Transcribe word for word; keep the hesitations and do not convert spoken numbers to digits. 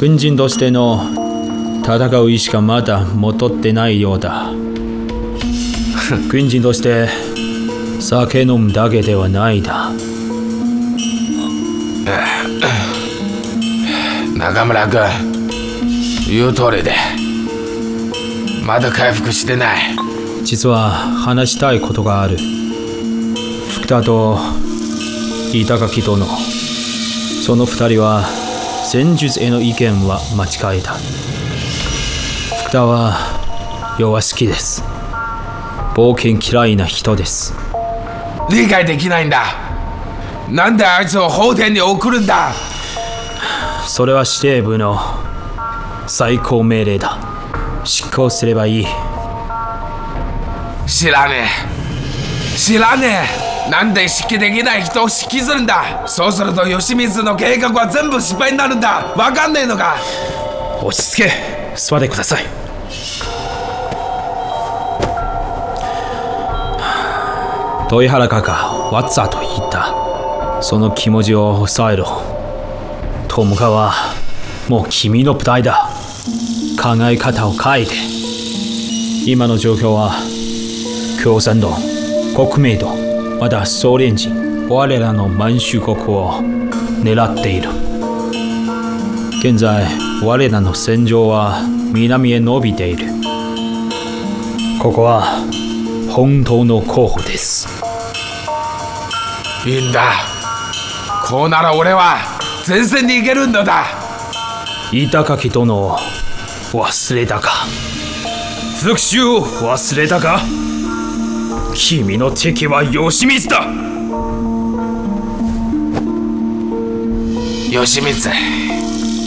軍人としての戦う意志がまだ戻ってないようだ。軍人として酒飲むだけではないだ。 中村君、言う通りでまだ回復してない。 実は話したいことがある。福田と板垣殿、その二人は戦術への意見は間違えた。福田は弱好きです。冒険嫌いな人です。 理解できないんだ。なんであいつを法廷に送るんだ。 それは司令部の最高命令だ。執行すればいい。 知らねえ知らねえ。なんで指揮できない人を指揮するんだ。そうすると吉光の計画は全部失敗になるんだ。わかんねえのか。 落ち着け。座ってください。豊原家がわざと言った。その気持ちを抑えろ。友果はもう君の舞台だ。考え方を変えて。今の状況は共産党、国民党、またソ連人、我らの満州国を狙っている。現在我らの戦場は南へ伸びている。ここは本当の候補です。 いいんだ。こうなら俺は前線に行けるのだ。 板垣殿を忘れたか。復讐を忘れたか。君の敵は吉光だ。 吉光、